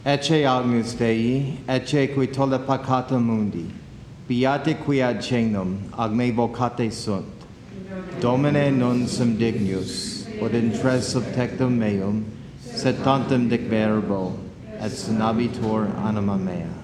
Ecce agnus Dei, ecce qui tolle peccata mundi, beate qui ad cenum, ad me vocate sunt. Domine non sum dignus, ut intres subtectum meum, sed tantum dic verbo, et sunabitur anima mea.